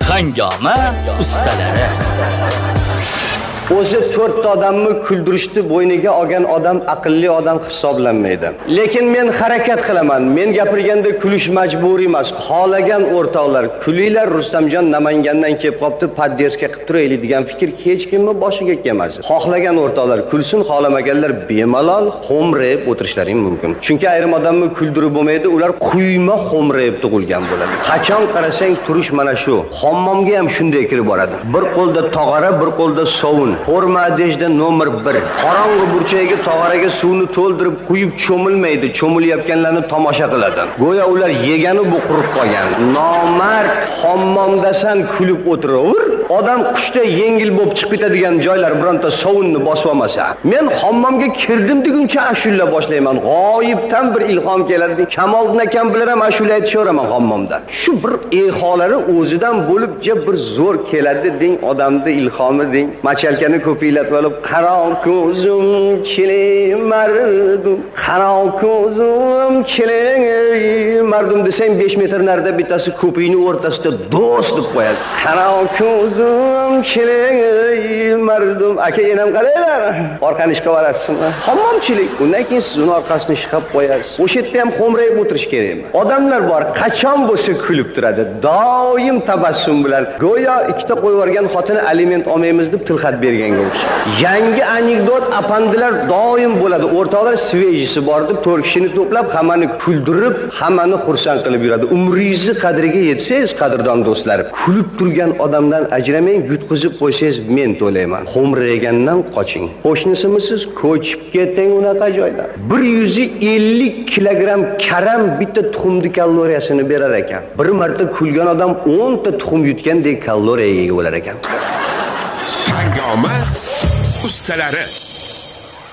Hangoma ustalari. O'zi 4 ta odamni kuldirishni bo'yniga olgan odam aqlli odam hisoblanmaydi. Lekin men harakat qilaman. Men gapirganda kulish majburiy emas. Xolagan o'rtoqlar, kulinglar, Rustamjon Namangandan kelib qopti, poddersga qilib turaylik degan fikr hech kimni boshiga kelmas. Xohlagan o'rtoqlar kulsin, xolamaganlar bemalol xo'mrayib o'tirishlaring mumkin. Chunki ayrim odamni kuldirib bo'lmaydi, ular quyma xo'mrayib tug'ilgan bo'ladi. Qachon qarasang turish mana shu. Hammomga ham shunday kirib boradi. Bir qo'lda tog'ora, bir qo'lda sovun. Forma idishda nomer 1. Qorong'i burchagiga tog'oraga suvni to'ldirib quyib cho'milmaydi, cho'milayotganlarni tomosha qiladi. Go'yo ular yegani bu qurib qolgan. Nomard hammomdasan kulib o'tiravur. Odam qushday yengil bo'lib chiqib ketadigan joylar bironta sovunni bosib olmasa. Men hammomga kirdim deguncha ashula boshlayman. G'oyibdan bir ilhom keladi. Kamoliddin akam bilan ham ashula aytishaveraman hammomda. Shu bir eholari o'zidan bo'lib bir zo'r keladi deng, odamni ilhomi deng. Machalkani ko'paylatib olib, qaro ko'zim keling mardum, qaro ko'zim keling mardum desang 5 metr narida bittasi ko'piyning o'rtasida do'st deb qo'yadi. Qaro ko'zim keling mardum. Aka enam qaranglar, orqani ishga borasizmi? Hammomchilik. Undan keyin siz uni orqasini ishqab qo'yasiz. O'sha yerda ham xo'mrayib o'tirish kerak. Odamlar bor, qachon bo'lsa kulib turadi. Doim tabassum bilan. Go'yo ikkita qo'yib yuborgan xotini aliment olmaymiz deb tilxat berganga o'xshaydi. Yangi anekdot apandilar doim bo'ladi. O'rtoqlar svejisi bor deb 4 kishini to'plab, hammani kuldirib, hammani xursand qilib yuradi. Umringizni qadriga yetsangiz, qadrdon do'stlar, kulib turgan odamdan ajramang, yutqizib qo'ysangiz men to'layman. Xo'mraygandan qoching. Qo'shnisimisiz, ko'chib ketding unaqa joylar. 150 kilogramm karam bitta tuxumning kaloriyasini berar ekan. Bir marta kulgan odam 10 ta tuxum yutgandek kaloriyaga ega bo'lar ekan. Hangoma ustalari.